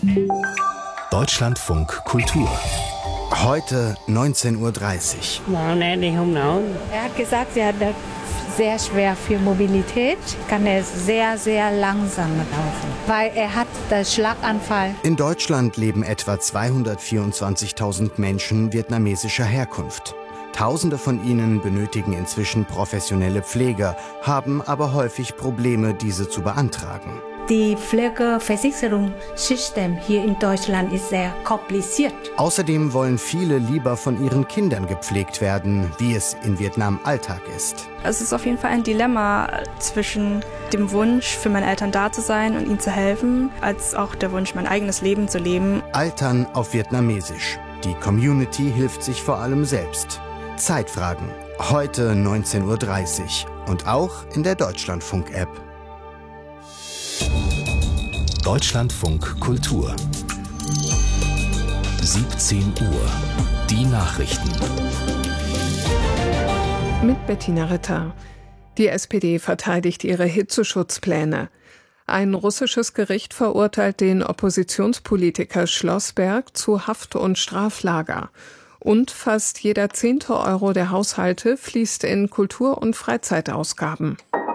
Deutschlandfunk Kultur. Heute 19:30 Uhr. Er hat gesagt, er hat sehr schwer für Mobilität, kann er sehr, sehr langsam laufen, weil er hat den Schlaganfall. In Deutschland leben etwa 224.000 Menschen vietnamesischer Herkunft. Tausende von ihnen benötigen inzwischen professionelle Pfleger, haben aber häufig Probleme, diese zu beantragen. Die Pflegeversicherungssystem hier in Deutschland ist sehr kompliziert. Außerdem wollen viele lieber von ihren Kindern gepflegt werden, wie es in Vietnam Alltag ist. Es ist auf jeden Fall ein Dilemma zwischen dem Wunsch, für meine Eltern da zu sein und ihnen zu helfen, als auch der Wunsch, mein eigenes Leben zu leben. Altern auf Vietnamesisch. Die Community hilft sich vor allem selbst. Zeitfragen. Heute 19:30 Uhr. Und auch in der Deutschlandfunk-App. Deutschlandfunk Kultur. 17 Uhr. Die Nachrichten. Mit Bettina Ritter. Die SPD verteidigt ihre Hitzeschutzpläne. Ein russisches Gericht verurteilt den Oppositionspolitiker Schlossberg zu Haft- und Straflager. Und fast jeder 10. Euro der Haushalte fließt in Kultur- und Freizeitausgaben.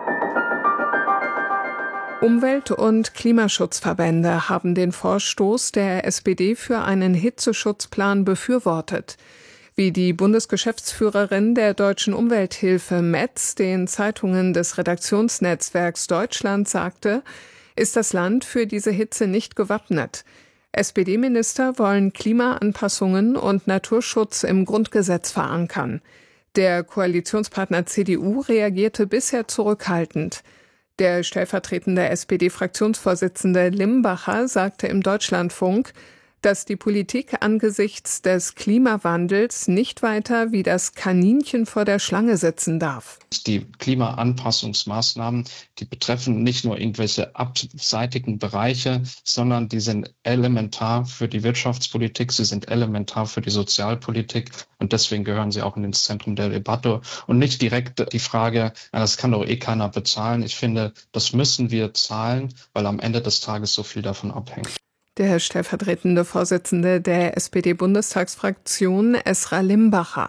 Umwelt- und Klimaschutzverbände haben den Vorstoß der SPD für einen Hitzeschutzplan befürwortet. Wie die Bundesgeschäftsführerin der Deutschen Umwelthilfe Metz den Zeitungen des Redaktionsnetzwerks Deutschland sagte, ist das Land für diese Hitze nicht gewappnet. SPD-Minister wollen Klimaanpassungen und Naturschutz im Grundgesetz verankern. Der Koalitionspartner CDU reagierte bisher zurückhaltend. Der stellvertretende SPD-Fraktionsvorsitzende Limbacher sagte im Deutschlandfunk, dass die Politik angesichts des Klimawandels nicht weiter wie das Kaninchen vor der Schlange sitzen darf. Die Klimaanpassungsmaßnahmen, die betreffen nicht nur irgendwelche abseitigen Bereiche, sondern die sind elementar für die Wirtschaftspolitik, sie sind elementar für die Sozialpolitik und deswegen gehören sie auch ins Zentrum der Debatte und nicht direkt die Frage, das kann doch eh keiner bezahlen. Ich finde, das müssen wir zahlen, weil am Ende des Tages so viel davon abhängt. Der stellvertretende Vorsitzende der SPD-Bundestagsfraktion Esra Limbacher.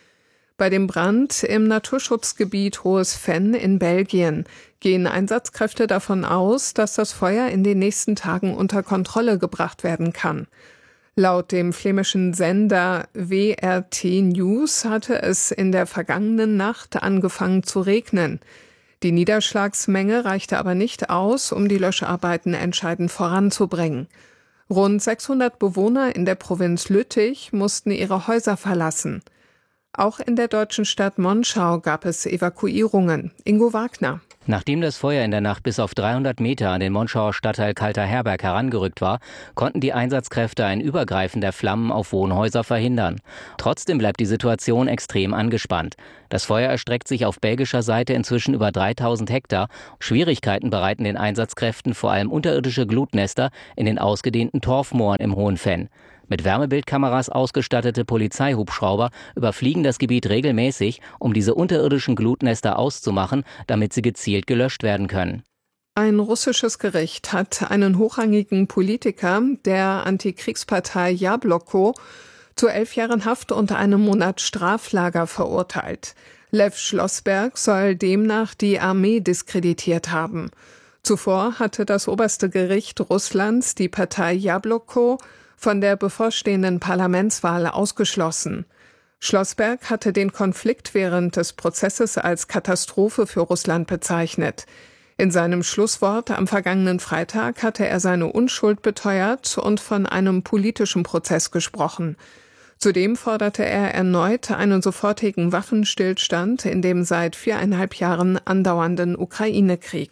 Bei dem Brand im Naturschutzgebiet Hohes Venn in Belgien gehen Einsatzkräfte davon aus, dass das Feuer in den nächsten Tagen unter Kontrolle gebracht werden kann. Laut dem flämischen Sender WRT News hatte es in der vergangenen Nacht angefangen zu regnen. Die Niederschlagsmenge reichte aber nicht aus, um die Löscharbeiten entscheidend voranzubringen. Rund 600 Bewohner in der Provinz Lüttich mussten ihre Häuser verlassen. Auch in der deutschen Stadt Monschau gab es Evakuierungen. Ingo Wagner. Nachdem das Feuer in der Nacht bis auf 300 Meter an den Monschauer Stadtteil Kalter Herberg herangerückt war, konnten die Einsatzkräfte ein Übergreifen der Flammen auf Wohnhäuser verhindern. Trotzdem bleibt die Situation extrem angespannt. Das Feuer erstreckt sich auf belgischer Seite inzwischen über 3000 Hektar. Schwierigkeiten bereiten den Einsatzkräften vor allem unterirdische Glutnester in den ausgedehnten Torfmooren im Hohen Venn. Mit Wärmebildkameras ausgestattete Polizeihubschrauber überfliegen das Gebiet regelmäßig, um diese unterirdischen Glutnester auszumachen, damit sie gezielt gelöscht werden können. Ein russisches Gericht hat einen hochrangigen Politiker der Antikriegspartei Jabloko zu 11 Jahren Haft und einem Monat Straflager verurteilt. Lew Schlossberg soll demnach die Armee diskreditiert haben. Zuvor hatte das oberste Gericht Russlands die Partei Jabloko von der bevorstehenden Parlamentswahl ausgeschlossen. Schlossberg hatte den Konflikt während des Prozesses als Katastrophe für Russland bezeichnet. In seinem Schlusswort am vergangenen Freitag hatte er seine Unschuld beteuert und von einem politischen Prozess gesprochen. Zudem forderte er erneut einen sofortigen Waffenstillstand in dem seit 4,5 Jahren andauernden Ukraine-Krieg.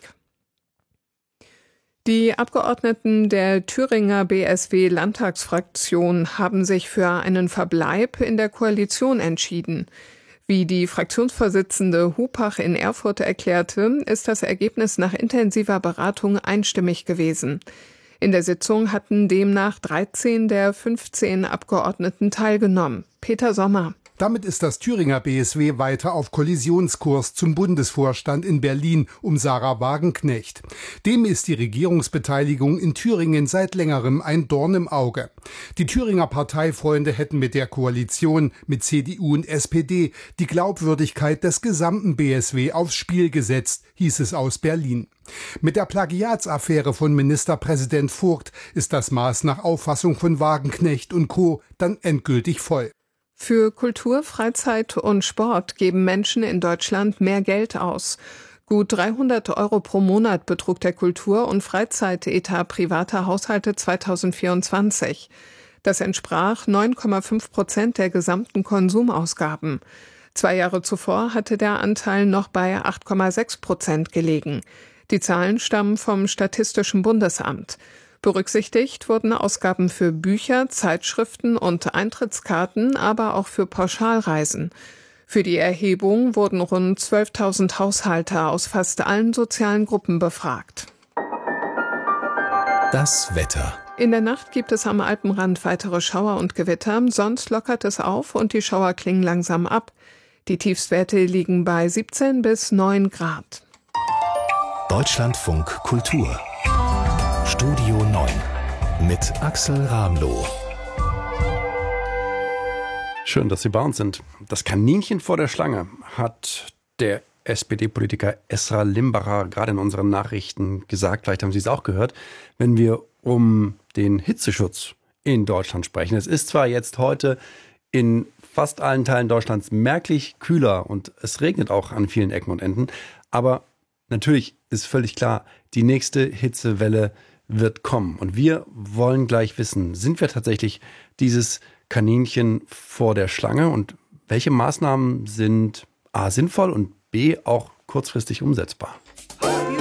Die Abgeordneten der Thüringer BSW-Landtagsfraktion haben sich für einen Verbleib in der Koalition entschieden. Wie die Fraktionsvorsitzende Hupach in Erfurt erklärte, ist das Ergebnis nach intensiver Beratung einstimmig gewesen. In der Sitzung hatten demnach 13 der 15 Abgeordneten teilgenommen. Peter Sommer. Damit ist das Thüringer BSW weiter auf Kollisionskurs zum Bundesvorstand in Berlin um Sarah Wagenknecht. Dem ist die Regierungsbeteiligung in Thüringen seit längerem ein Dorn im Auge. Die Thüringer Parteifreunde hätten mit der Koalition mit CDU und SPD die Glaubwürdigkeit des gesamten BSW aufs Spiel gesetzt, hieß es aus Berlin. Mit der Plagiatsaffäre von Ministerpräsident Vogt ist das Maß nach Auffassung von Wagenknecht und Co. dann endgültig voll. Für Kultur, Freizeit und Sport geben Menschen in Deutschland mehr Geld aus. Gut 300 € pro Monat betrug der Kultur- und Freizeitetat privater Haushalte 2024. Das entsprach 9,5% der gesamten Konsumausgaben. 2 Jahre zuvor hatte der Anteil noch bei 8,6% gelegen. Die Zahlen stammen vom Statistischen Bundesamt. Berücksichtigt wurden Ausgaben für Bücher, Zeitschriften und Eintrittskarten, aber auch für Pauschalreisen. Für die Erhebung wurden rund 12.000 Haushalte aus fast allen sozialen Gruppen befragt. Das Wetter. In der Nacht gibt es am Alpenrand weitere Schauer und Gewitter, sonst lockert es auf und die Schauer klingen langsam ab. Die Tiefstwerte liegen bei 17 bis 9 Grad. Deutschlandfunk Kultur. Studio 9 mit Axel Ramloh. Schön, dass Sie bei uns sind. Das Kaninchen vor der Schlange hat der SPD-Politiker Esra Limbacher gerade in unseren Nachrichten gesagt. Vielleicht haben Sie es auch gehört, wenn wir um den Hitzeschutz in Deutschland sprechen. Es ist zwar jetzt heute in fast allen Teilen Deutschlands merklich kühler und es regnet auch an vielen Ecken und Enden, aber natürlich ist völlig klar, die nächste Hitzewelle wird kommen. Und wir wollen gleich wissen, sind wir tatsächlich dieses Kaninchen vor der Schlange und welche Maßnahmen sind A sinnvoll und B auch kurzfristig umsetzbar?